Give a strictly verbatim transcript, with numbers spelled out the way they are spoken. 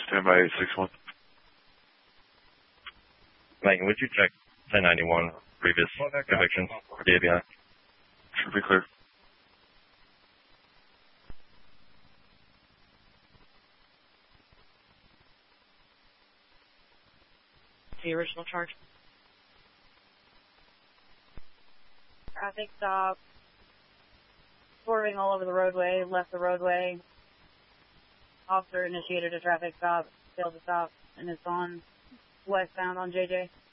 Stand by eight six one. Megan, would you check ten ninety-one previous convictions for D A B I? Should be clear. The original charge. Traffic stop. Swerving all over the roadway, left the roadway. Officer initiated a traffic stop, failed to stop, and it's on westbound on J J.